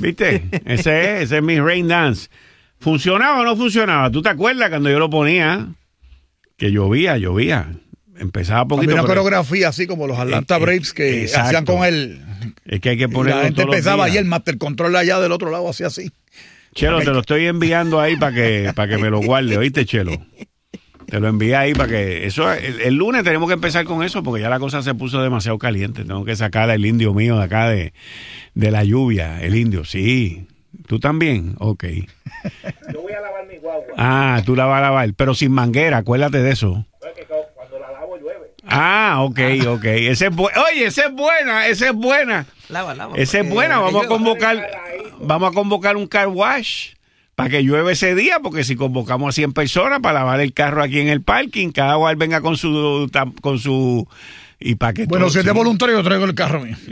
¿Viste? Ese es mi rain dance. ¿Funcionaba o no funcionaba? ¿Tú te acuerdas cuando yo lo ponía? Que llovía. Empezaba poquito. Había una coreografía así como los Atlanta Braves que hacían con él. Es que hay que ponerlo. La gente todos los empezaba días. y el Master Control allá del otro lado hacía así. Chelo, te lo estoy enviando ahí para que me lo guarde, ¿oíste, Chelo? Te lo envié ahí para que... El lunes tenemos que empezar con eso porque ya la cosa se puso demasiado caliente. Tengo que sacar al indio mío de acá de la lluvia. El indio, sí. ¿Tú también? Ok. Yo voy a lavar mi guagua. Ah, tú la vas a lavar, pero sin manguera, acuérdate de eso. Porque cuando la lavo llueve. Ah, ok. Oye, esa es buena. Lava. Esa es buena. Vamos a convocar un car wash para que llueve ese día, porque si convocamos a 100 personas para lavar el carro aquí en el parking, cada cual venga con su y para que bueno, si es de voluntario, yo traigo el carro mío.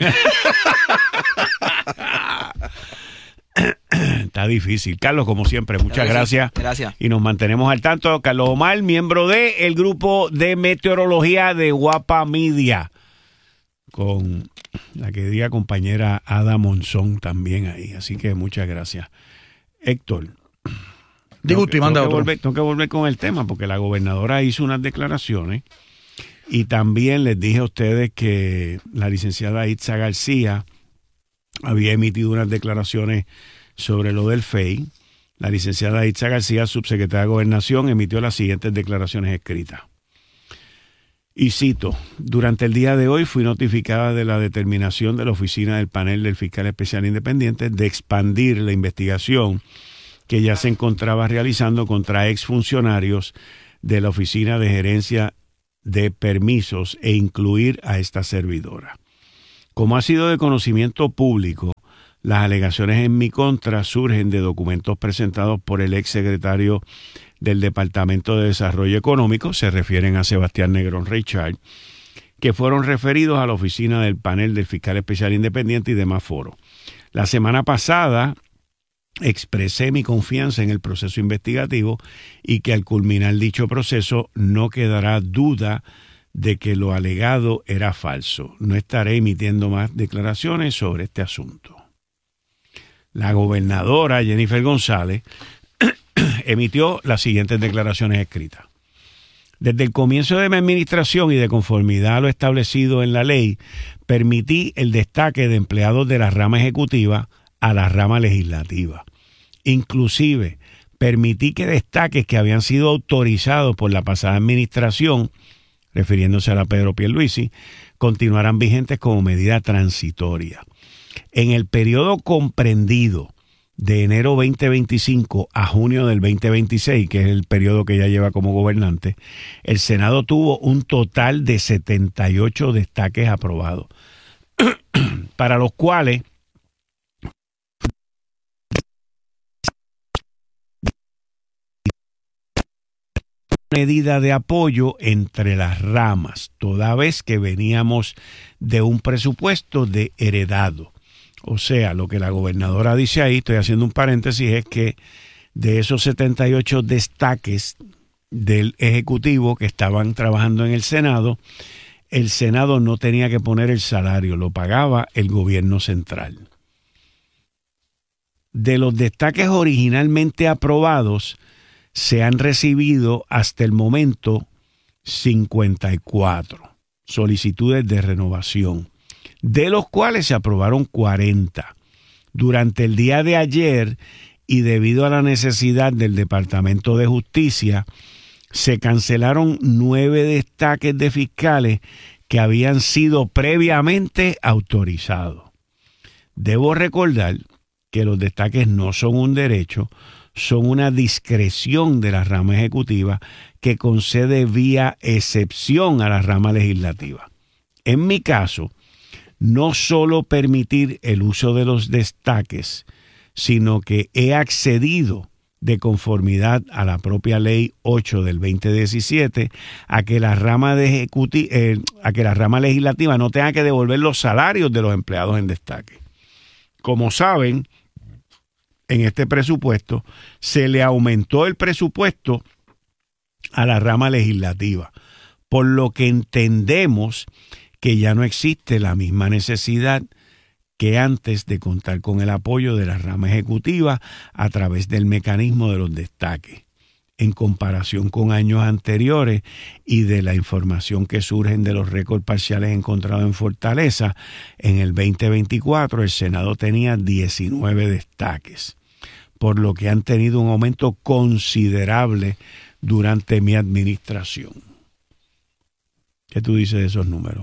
Está difícil. Carlos, como siempre, muchas gracias. Gracias. Y nos mantenemos al tanto. Carlos Omar, miembro del grupo de meteorología de Guapa Media, con la querida compañera Ada Monzón también ahí. Así que muchas gracias. Héctor. Digo, tengo que volver con el tema porque la gobernadora hizo unas declaraciones y también les dije a ustedes que la licenciada Itza García había emitido unas declaraciones sobre lo del FEI. La licenciada Itza García, subsecretaria de Gobernación, emitió las siguientes declaraciones escritas. Y cito: durante el día de hoy fui notificada de la determinación de la oficina del panel del fiscal especial independiente de expandir la investigación que ya se encontraba realizando contra exfuncionarios de la Oficina de Gerencia de Permisos e incluir a esta servidora. Como ha sido de conocimiento público, las alegaciones en mi contra surgen de documentos presentados por el exsecretario del Departamento de Desarrollo Económico, se refieren a Sebastián Negrón Richard, que fueron referidos a la oficina del panel del fiscal especial independiente y demás foros. La semana pasada expresé mi confianza en el proceso investigativo y que al culminar dicho proceso no quedará duda de que lo alegado era falso. No estaré emitiendo más declaraciones sobre este asunto. La gobernadora Jennifer González emitió las siguientes declaraciones escritas. Desde el comienzo de mi administración y de conformidad a lo establecido en la ley, permití el destaque de empleados de la rama ejecutiva a la rama legislativa. Inclusive, permití que destaques que habían sido autorizados por la pasada administración, refiriéndose a la Pedro Pierluisi, continuaran vigentes como medida transitoria. En el periodo comprendido de enero 2025 a junio del 2026, que es el periodo que ella lleva como gobernante, el Senado tuvo un total de 78 destaques aprobados, para los cuales medida de apoyo entre las ramas, toda vez que veníamos de un presupuesto de heredado. O sea, lo que la gobernadora dice ahí, estoy haciendo un paréntesis, es que de esos 78 destaques del Ejecutivo que estaban trabajando en el Senado no tenía que poner el salario, lo pagaba el gobierno central. De los destaques originalmente aprobados, se han recibido hasta el momento 54 solicitudes de renovación, de los cuales se aprobaron 40. Durante el día de ayer, y debido a la necesidad del Departamento de Justicia, se cancelaron 9 destaques de fiscales que habían sido previamente autorizados. Debo recordar que los destaques no son un derecho, son una discreción de la rama ejecutiva que concede vía excepción a la rama legislativa. En mi caso, no solo permitir el uso de los destaques, sino que he accedido de conformidad a la propia Ley 8 del 2017 a que la rama legislativa no tenga que devolver los salarios de los empleados en destaque. Como saben, en este presupuesto se le aumentó el presupuesto a la rama legislativa, por lo que entendemos que ya no existe la misma necesidad que antes de contar con el apoyo de la rama ejecutiva a través del mecanismo de los destaques. En comparación con años anteriores y de la información que surgen de los récords parciales encontrados en Fortaleza, en el 2024 el Senado tenía 19 destaques, por lo que han tenido un aumento considerable durante mi administración. ¿Qué tú dices de esos números?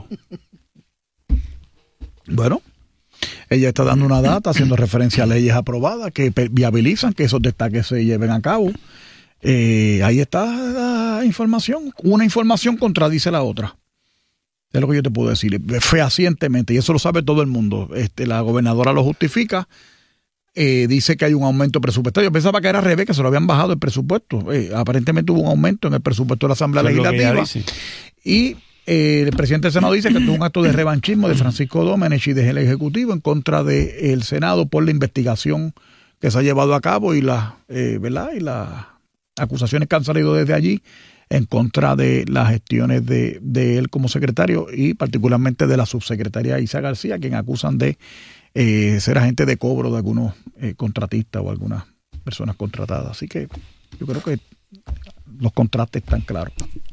Bueno, ella está dando una data haciendo referencia a leyes aprobadas que viabilizan que esos destaques se lleven a cabo. Ahí está la información. Una información contradice la otra. Es lo que yo te puedo decir fehacientemente, y eso lo sabe todo el mundo. La gobernadora lo justifica. Dice que hay un aumento presupuestario. Yo pensaba que era al revés, que se lo habían bajado el presupuesto. Aparentemente hubo un aumento en el presupuesto de la Asamblea Legislativa. Y el presidente del Senado dice que tuvo un acto de revanchismo de Francisco Domenech y del Ejecutivo en contra del Senado por la investigación que se ha llevado a cabo y ¿verdad? Y las acusaciones que han salido desde allí en contra de las gestiones de él como secretario y particularmente de la subsecretaria Isa García, quien acusan de ser agente de cobro de algunos contratistas o algunas personas contratadas. Así que yo creo que los contrastes están claros.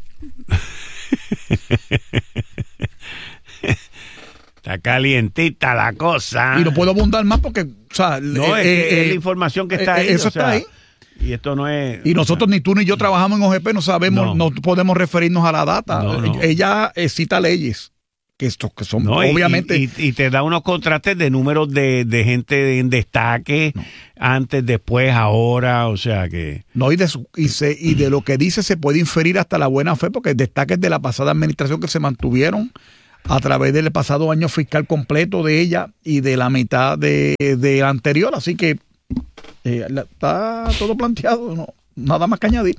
Está calientita la cosa. Y no puedo abundar más porque, o sea, no, es la información que está ahí. Eso está ahí. Y esto no es. Y nosotros, ni tú ni yo trabajamos en OGP, no sabemos, no podemos referirnos a la data. No. Ella cita leyes que son obviamente. Y te da unos contrastes de números de gente en destaque, antes, después, ahora, o sea que. No, y de lo que dice se puede inferir hasta la buena fe, porque destaques de la pasada administración que se mantuvieron a través del pasado año fiscal completo de ella y de la mitad de anterior, así que está todo planteado, no, nada más que añadir.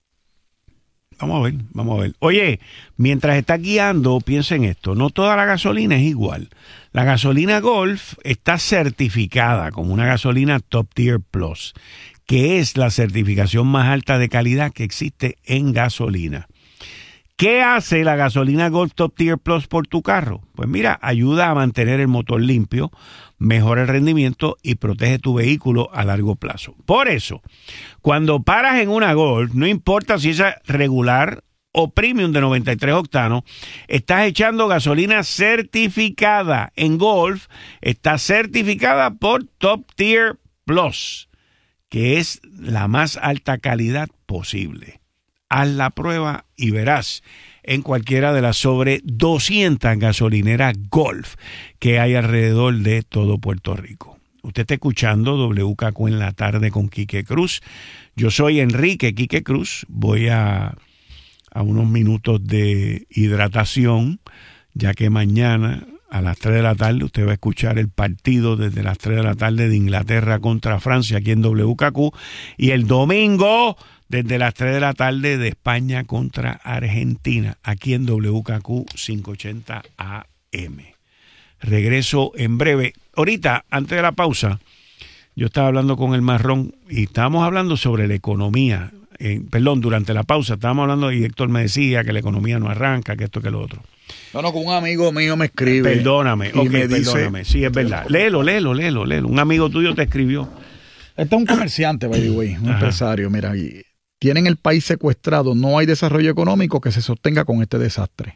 Vamos a ver. Oye, mientras estás guiando, piensa en esto, no toda la gasolina es igual. La gasolina Golf está certificada como una gasolina Top Tier Plus, que es la certificación más alta de calidad que existe en gasolina. ¿Qué hace la gasolina Golf Top Tier Plus por tu carro? Pues mira, ayuda a mantener el motor limpio, mejora el rendimiento y protege tu vehículo a largo plazo. Por eso, cuando paras en una Golf, no importa si es regular o premium de 93 octanos, estás echando gasolina certificada. En Golf está certificada por Top Tier Plus, que es la más alta calidad posible. Haz la prueba y verás en cualquiera de las sobre 200 gasolineras Golf que hay alrededor de todo Puerto Rico. Usted está escuchando WKQ en la tarde con Quique Cruz. Yo soy Enrique Quique Cruz. Voy a unos minutos de hidratación, ya que mañana a las 3 de la tarde usted va a escuchar el partido desde las 3 de la tarde de Inglaterra contra Francia aquí en WKQ. Y el domingo desde las 3 de la tarde de España contra Argentina, aquí en WKQ 580 AM. Regreso en breve. Ahorita, antes de la pausa, yo estaba hablando con el Marrón y estábamos hablando sobre la economía. Durante la pausa estábamos hablando y Héctor me decía que la economía no arranca, que esto, que lo otro. No, con un amigo mío me escribe. Perdóname, perdóname. Sí, es verdad. Léelo. Un amigo tuyo te escribió. Este es un comerciante, by the way, un empresario, mira, y tienen el país secuestrado, no hay desarrollo económico que se sostenga con este desastre.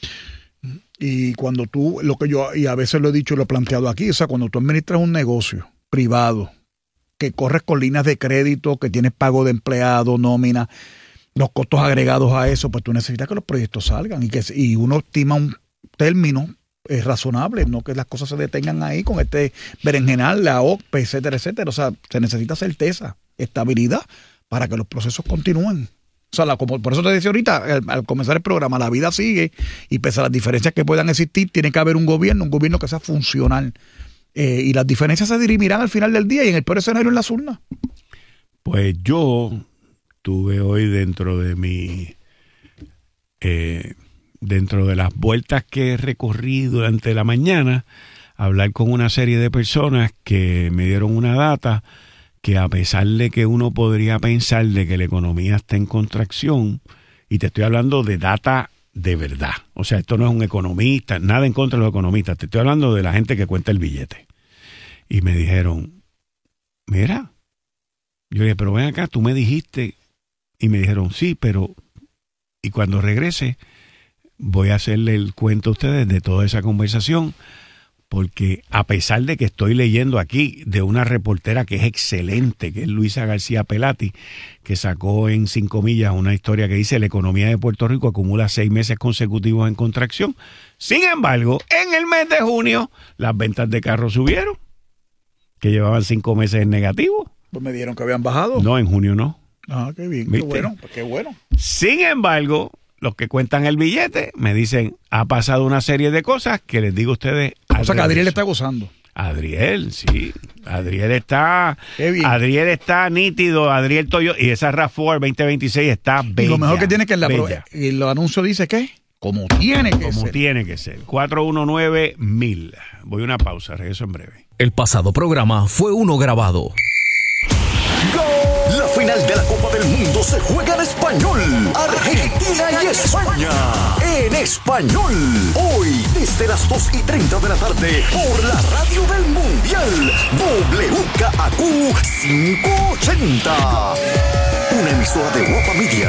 Y cuando tú, y a veces lo he dicho y lo he planteado aquí, o sea, cuando tú administras un negocio privado, que corres con líneas de crédito, que tienes pago de empleado, nómina, los costos agregados a eso, pues tú necesitas que los proyectos salgan y uno estima un término razonable, no que las cosas se detengan ahí con este berenjenal, la OCPE, etcétera, etcétera. O sea, se necesita certeza, estabilidad, para que los procesos continúen. O sea, por eso te decía ahorita, al comenzar el programa, la vida sigue y pese a las diferencias que puedan existir, tiene que haber un gobierno que sea funcional. Y las diferencias se dirimirán al final del día y en el peor escenario en las urnas. Pues yo tuve hoy dentro de las vueltas que recorrí durante la mañana, hablar con una serie de personas que me dieron una data que a pesar de que uno podría pensar de que la economía está en contracción, y te estoy hablando de data de verdad, o sea, esto no es un economista, nada en contra de los economistas, te estoy hablando de la gente que cuenta el billete. y me dijeron, mira, yo le dije, pero ven acá, tú me dijiste, y me dijeron, sí, pero, y cuando regrese, voy a hacerle el cuento a ustedes de toda esa conversación, porque a pesar de que estoy leyendo aquí de una reportera que es excelente, que es Luisa García Pelati, que sacó en 5 millas una historia que dice la economía de Puerto Rico acumula 6 meses consecutivos en contracción. Sin embargo, en el mes de junio, las ventas de carros subieron, que llevaban 5 meses en negativo. Pues me dijeron que habían bajado. No, en junio no. Ah, qué bien, ¿Viste? qué bueno, pues qué bueno. Sin embargo, los que cuentan el billete me dicen, ha pasado una serie de cosas que les digo a ustedes. O sea que Adriel está gozando. Adriel, sí. Adriel está nítido. Adriel Toyo. Y esa RAV4 2026 está bella. Y lo mejor que tiene que el anuncio dice que como tiene que ser. Como tiene que ser. 419-1000. Voy a una pausa, regreso en breve. El pasado programa fue uno grabado. La final de la Copa del Mundo se juega en español. Argentina y España. En español. Hoy, desde las 2:30 de la tarde, por la radio del Mundial. WKAQ 580. Una emisora de Guapa Media.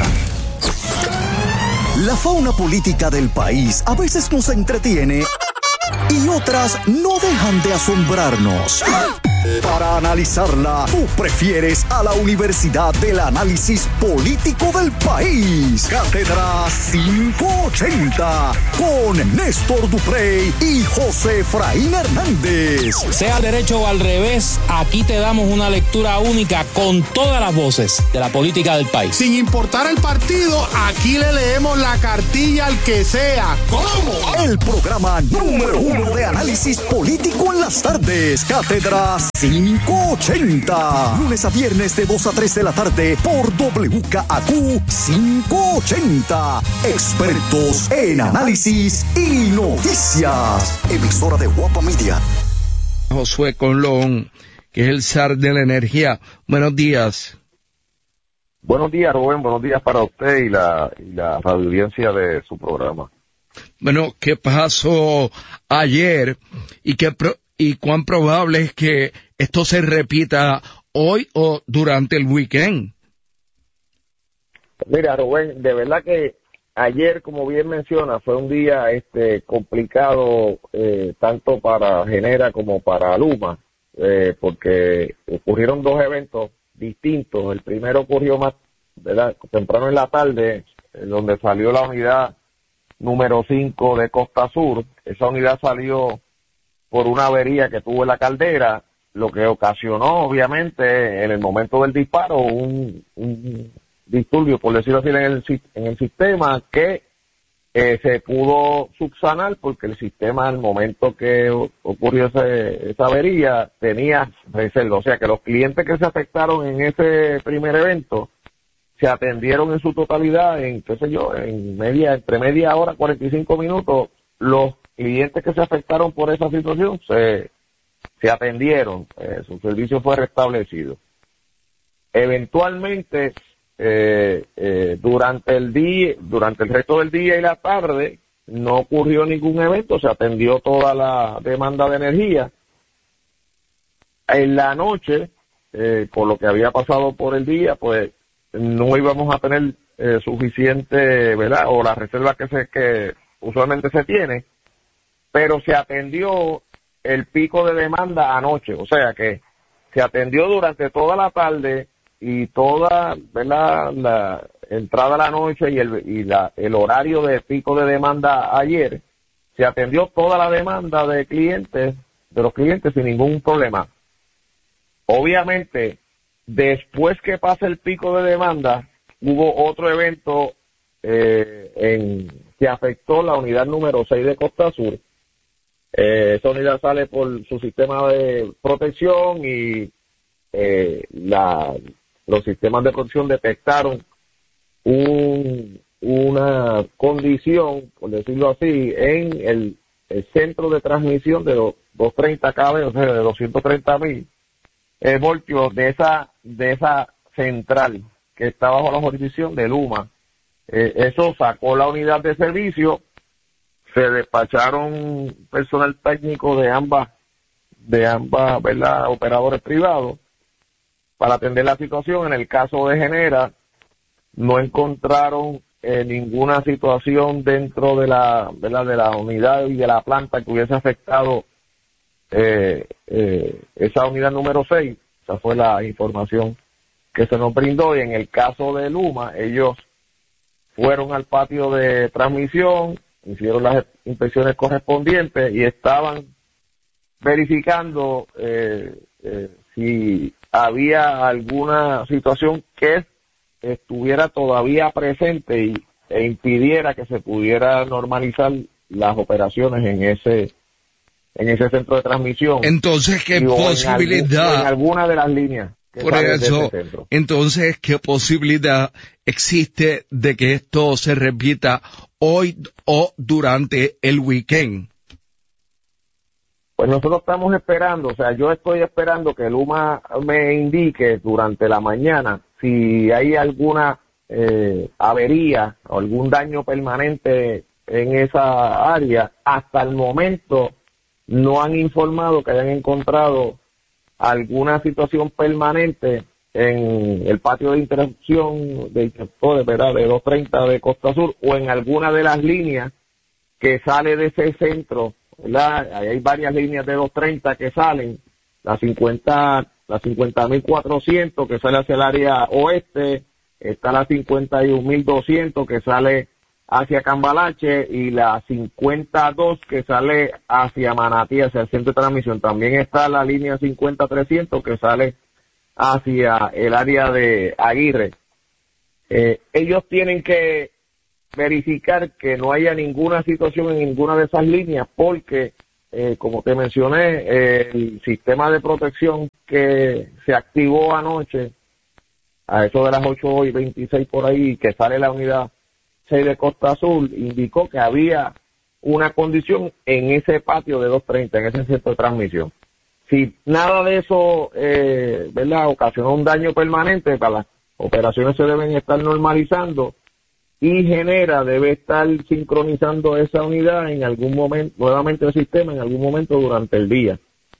La fauna política del país a veces nos entretiene y otras no dejan de asombrarnos. Para analizarla, tú prefieres a la Universidad del Análisis Político del País. Cátedra 580 con Néstor Duprey y José Efraín Hernández. Sea al derecho o al revés, aquí te damos una lectura única con todas las voces de la política del país. Sin importar el partido, aquí le leemos la cartilla al que sea. ¿Cómo? El programa número 1 de análisis político en las tardes. Cátedra 580. Lunes a viernes de 2 a 3 de la tarde por WKAQ 580. Expertos en análisis y noticias. Emisora de Guapa Media. Josué Colón, que es el zar de la energía. Buenos días. Buenos días, Rubén. Buenos días para usted y la radioaudiencia de su programa. Bueno, ¿qué pasó ayer y cuán probable es que esto se repita hoy o durante el weekend? Mira, Rubén, de verdad que ayer, como bien menciona, fue un día complicado tanto para Genera como para Luma, porque ocurrieron 2 eventos distintos. El primero ocurrió más, ¿verdad?, temprano en la tarde, donde salió la unidad número 5 de Costa Sur. Esa unidad salió por una avería que tuvo en la caldera, lo que ocasionó, obviamente, en el momento del disparo, un disturbio, por decirlo así, en el sistema que se pudo subsanar porque el sistema, al momento que ocurrió esa avería, tenía reserva. O sea, que los clientes que se afectaron en ese primer evento se atendieron en su totalidad en, entre media hora, 45 minutos. Los clientes que se afectaron por esa situación se atendieron, su servicio fue restablecido. Eventualmente, durante el resto del día y la tarde, no ocurrió ningún evento, se atendió toda la demanda de energía. En la noche, por lo que había pasado por el día, pues no íbamos a tener suficiente, ¿verdad?, o la reserva que usualmente se tiene, pero se atendió el pico de demanda anoche, o sea que se atendió durante toda la tarde y toda, ¿verdad?, la entrada de la noche y el horario de pico de demanda ayer, se atendió toda la demanda de los clientes sin ningún problema. Obviamente, después que pasa el pico de demanda, hubo otro evento que afectó la unidad número 6 de Costa Sur. Esa unidad sale por su sistema de protección y los sistemas de protección detectaron una condición, por decirlo así, en el centro de transmisión de los 230 kV, o sea, de 230.000 voltios de esa central que está bajo la jurisdicción de Luma. Eso sacó la unidad de servicio, se despacharon personal técnico de de ambas, ¿verdad?, operadores privados para atender la situación. En el caso de Genera, no encontraron ninguna situación dentro de la, ¿verdad?, de la unidad y de la planta que hubiese afectado esa unidad número 6. Esa fue la información que se nos brindó. Y en el caso de Luma, ellos fueron al patio de transmisión, hicieron las inspecciones correspondientes y estaban verificando si había alguna situación que estuviera todavía presente e impidiera que se pudiera normalizar las operaciones en ese centro de transmisión. Entonces, ¿qué posibilidad? En alguna de las líneas. Por eso, entonces, ¿qué posibilidad existe de que esto se repita hoy o durante el weekend? Pues nosotros estamos esperando, o sea, yo estoy esperando que Luma me indique durante la mañana si hay alguna avería o algún daño permanente en esa área. Hasta el momento no han informado que hayan encontrado alguna situación permanente en el patio de interrupción de interruptores, ¿verdad?, de 230 de Costa Sur o en alguna de las líneas que sale de ese centro, ¿verdad? Ahí hay varias líneas de 230 que salen, la 50.400 que sale hacia el área oeste, está la 51.200 que sale hacia Cambalache y la 52 que sale hacia Manatí, hacia el centro de transmisión. También está la línea 50.300 que sale hacia el área de Aguirre. Ellos tienen que verificar que no haya ninguna situación en ninguna de esas líneas porque, como te mencioné, el sistema de protección que se activó anoche, a eso de las 8:26 por ahí, que sale la unidad 6 de Costa Azul, indicó que había una condición en ese patio de 230, en ese centro de transmisión. Si nada de eso, ¿verdad?, ocasionó un daño permanente, para las operaciones se deben estar normalizando y Genera debe estar sincronizando esa unidad en algún momento, nuevamente el sistema, en algún momento durante el día.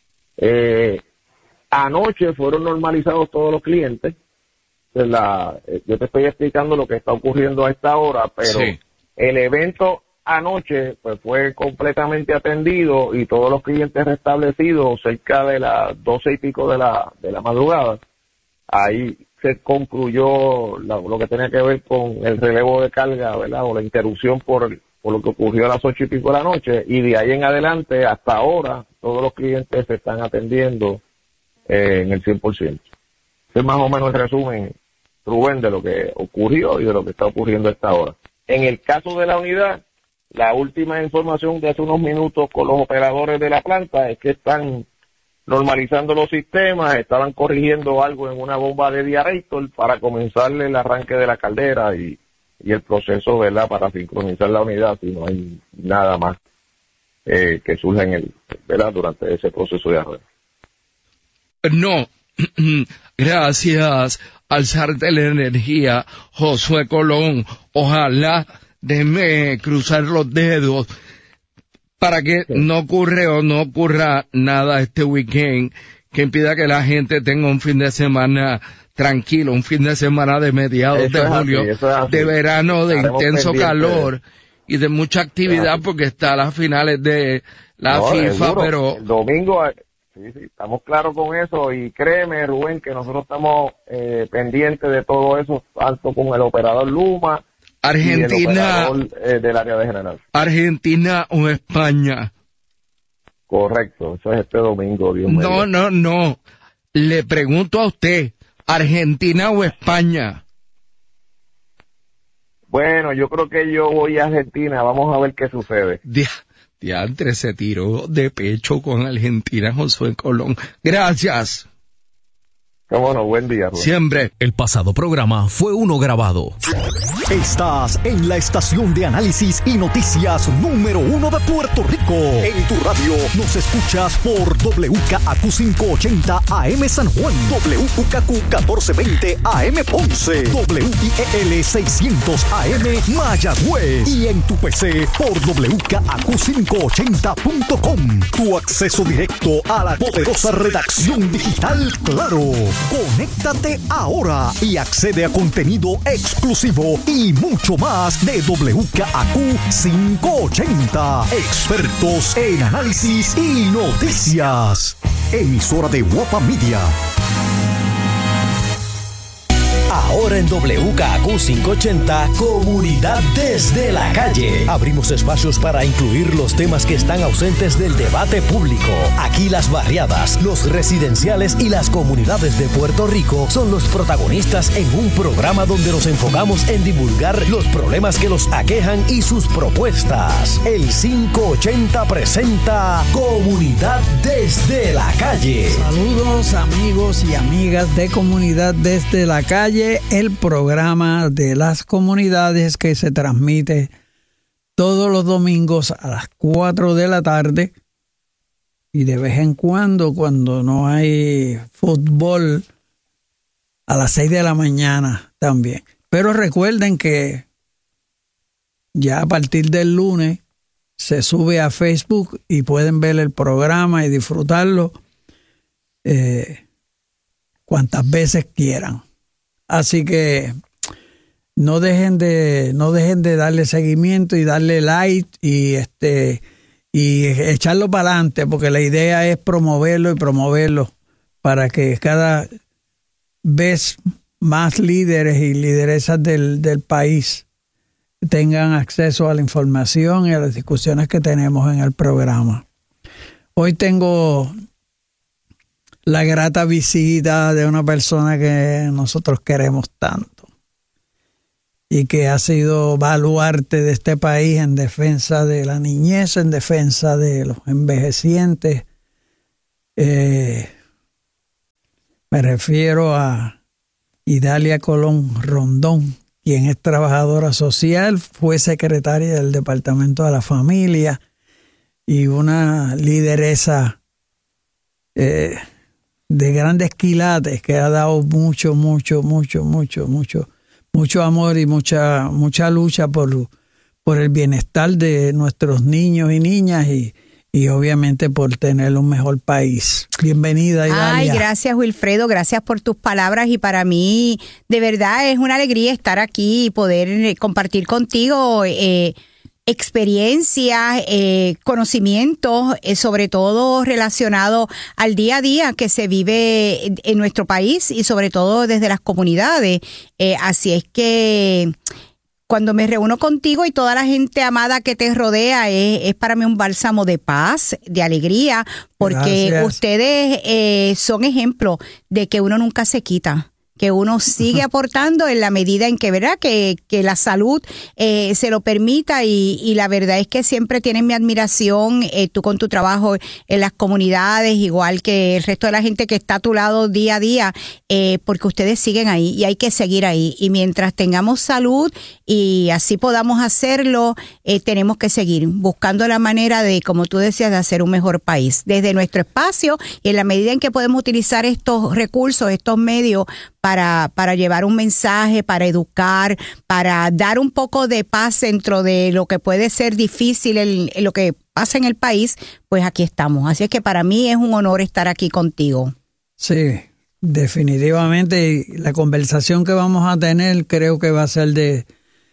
Anoche fueron normalizados todos los clientes. Yo te estoy explicando lo que está ocurriendo a esta hora, pero sí, el evento anoche pues fue completamente atendido y todos los clientes restablecidos cerca de las 12 y pico de la madrugada. Ahí se concluyó lo que tenía que ver con el relevo de carga, ¿verdad?, o la interrupción por lo que ocurrió a las 8 y pico de la noche, y de ahí en adelante hasta ahora todos los clientes se están atendiendo en el 100%. Es más o menos el resumen, Rubén, de lo que ocurrió y de lo que está ocurriendo a esta hora. En el caso de la unidad, la última información de hace unos minutos con los operadores de la planta es que están normalizando los sistemas, estaban corrigiendo algo en una bomba de diaretor para comenzarle el arranque de la caldera y el proceso, ¿verdad?, para sincronizar la unidad, si no hay nada más que surja ¿verdad?, durante ese proceso de arranque. No, gracias al zar de la energía, Josué Colón. Ojalá, déjeme cruzar los dedos para que no ocurra nada este weekend que impida que la gente tenga un fin de semana tranquilo, un fin de semana de mediados de julio, de verano, de intenso calor y de mucha actividad, porque está a las finales de la FIFA, pero el domingo. Sí, estamos claros con eso, y créeme, Rubén, que nosotros estamos pendientes de todo eso, tanto con el operador Luma, Argentina, y el operador del área de General. Argentina o España. Correcto, eso es este domingo, Dios mío. No, le pregunto a usted, ¿Argentina o España? Bueno, yo creo que yo voy a Argentina, vamos a ver qué sucede. Diantre, se tiró de pecho con Argentina, Josué Colón. Gracias. Cómo no, buen día, Rubén. Siempre. El pasado programa fue uno grabado. Estás en la estación de análisis y noticias número 1 de Puerto Rico. En tu radio nos escuchas por WKAQ 580 AM San Juan, WKAQ 1420 AM Ponce, WIEL 600 AM Mayagüez y en tu PC por WKAQ580.com. Tu acceso directo a la poderosa redacción digital Claro. Conéctate ahora y accede a contenido exclusivo y mucho más de WKAQ 580. Expertos en análisis y noticias. Emisora de Guapa Media. Ahora en WKAQ 580, Comunidad desde la calle. Abrimos espacios para incluir los temas que están ausentes del debate público. Aquí las barriadas, los residenciales y las comunidades de Puerto Rico son los protagonistas en un programa donde nos enfocamos en divulgar los problemas que los aquejan y sus propuestas. El 580 presenta Comunidad desde la calle. Saludos amigos y amigas de Comunidad desde la calle, el programa de las comunidades que se transmite todos los domingos a las 4 de la tarde y de vez en cuando no hay fútbol, a las 6 de la mañana también. Pero recuerden que ya a partir del lunes se sube a Facebook y pueden ver el programa y disfrutarlo cuantas veces quieran. Así que no dejen de darle seguimiento y darle like y echarlo para adelante, porque la idea es promoverlo para que cada vez más líderes y lideresas del país tengan acceso a la información y a las discusiones que tenemos en el programa. Hoy tengo la grata visita de una persona que nosotros queremos tanto y que ha sido baluarte de este país en defensa de la niñez, en defensa de los envejecientes. Me refiero a Idalia Colón Rondón, quien es trabajadora social, fue secretaria del Departamento de la Familia y una lideresa de grandes quilates que ha dado mucho amor y mucha lucha por el bienestar de nuestros niños y niñas y obviamente por tener un mejor país. Bienvenida, Idalia. Ay, gracias, Wilfredo, gracias por tus palabras y para mí de verdad es una alegría estar aquí y poder compartir contigo experiencias, conocimientos, sobre todo relacionado al día a día que se vive en nuestro país y sobre todo desde las comunidades. Así es que cuando me reúno contigo y toda la gente amada que te rodea, es para mí un bálsamo de paz, de alegría, porque gracias. Ustedes son ejemplo de que uno nunca se quita, que uno sigue aportando en la medida en que, ¿verdad?, que la salud se lo permita y la verdad es que siempre tienen mi admiración, tú con tu trabajo en las comunidades, igual que el resto de la gente que está a tu lado día a día, porque ustedes siguen ahí y hay que seguir ahí. Y mientras tengamos salud y así podamos hacerlo, tenemos que seguir buscando la manera de, como tú decías, de hacer un mejor país desde nuestro espacio y en la medida en que podemos utilizar estos recursos, estos medios para llevar un mensaje, para educar, para dar un poco de paz dentro de lo que puede ser difícil en lo que pasa en el país, pues aquí estamos. Así es que para mí es un honor estar aquí contigo. Sí, definitivamente. Y la conversación que vamos a tener creo que va a ser de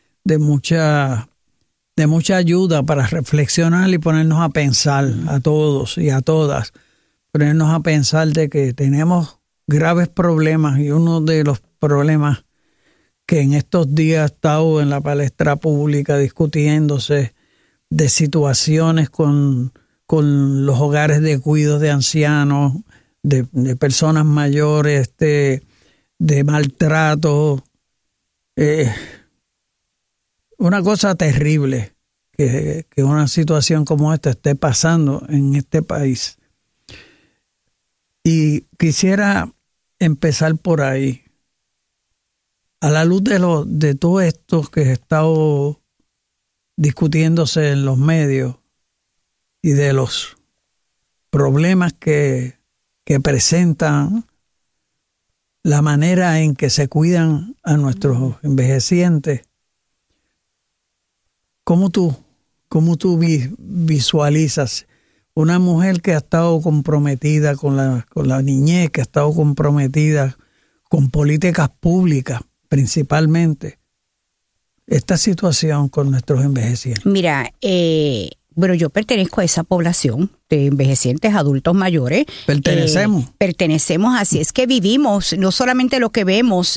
mucha ayuda para reflexionar y ponernos a pensar a todos y a todas. Ponernos a pensar de que tenemos graves problemas y uno de los problemas que en estos días ha estado en la palestra pública discutiéndose de situaciones con los hogares de cuidados de ancianos, de personas mayores, de maltrato. Una cosa terrible que una situación como esta esté pasando en este país. Y quisiera empezar por ahí. A la luz de todo esto que ha estado discutiéndose en los medios y de los problemas que presentan la manera en que se cuidan a nuestros envejecientes, ¿cómo tú visualizas una mujer que ha estado comprometida con la niñez, que ha estado comprometida con políticas públicas principalmente, esta situación con nuestros envejecientes? Mira, bueno, yo pertenezco a esa población de envejecientes, adultos mayores. Pertenecemos, así es que vivimos no solamente lo que vemos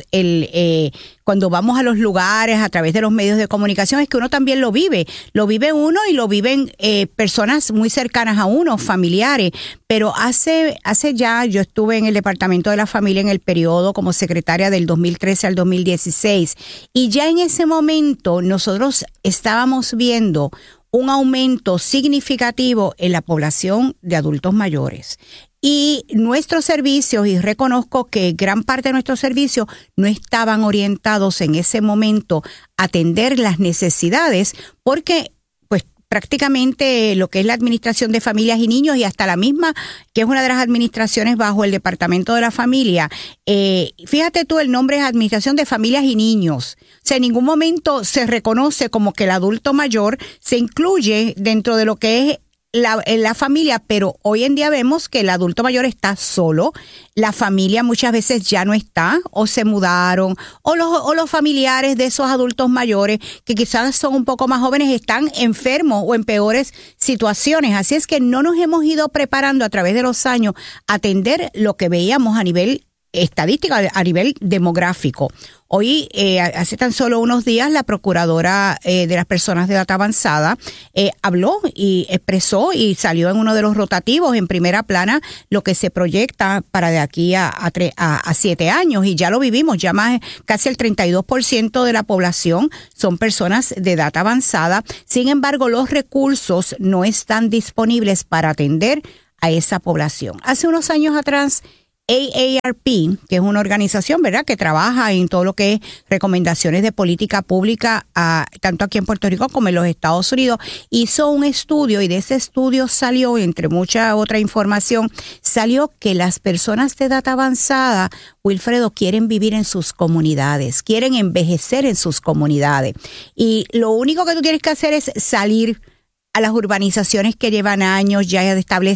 cuando vamos a los lugares a través de los medios de comunicación, es que uno también lo vive uno y lo viven personas muy cercanas a uno, familiares. Pero hace ya, yo estuve en el Departamento de la Familia en el periodo como secretaria del 2013 al 2016 y ya en ese momento nosotros estábamos viendo un aumento significativo en la población de adultos mayores. Y nuestros servicios, y reconozco que gran parte de nuestros servicios no estaban orientados en ese momento a atender las necesidades, porque pues prácticamente lo que es la Administración de Familias y Niños y hasta la misma, que es una de las administraciones bajo el Departamento de la Familia, fíjate tú, el nombre es Administración de Familias y Niños. O sea, en ningún momento se reconoce como que el adulto mayor se incluye dentro de lo que es la familia, pero hoy en día vemos que el adulto mayor está solo, la familia muchas veces ya no está, o se mudaron, o los familiares de esos adultos mayores, que quizás son un poco más jóvenes, están enfermos o en peores situaciones. Así es que no nos hemos ido preparando a través de los años a atender lo que veíamos a nivel estadística, a nivel demográfico. Hoy, hace tan solo unos días, la Procuradora de las Personas de Edad Avanzada habló y expresó y salió en uno de los rotativos en primera plana lo que se proyecta para de aquí a 7 años, y ya lo vivimos, ya más casi el 32% de la población son personas de edad avanzada. Sin embargo, los recursos no están disponibles para atender a esa población. Hace unos años atrás, AARP, que es una organización, ¿verdad?, que trabaja en todo lo que es recomendaciones de política pública, tanto aquí en Puerto Rico como en los Estados Unidos, hizo un estudio, y de ese estudio salió, entre mucha otra información, salió que las personas de edad avanzada, Wilfredo, quieren vivir en sus comunidades, quieren envejecer en sus comunidades. Y lo único que tú tienes que hacer es salir a las urbanizaciones que llevan años ya establecidas,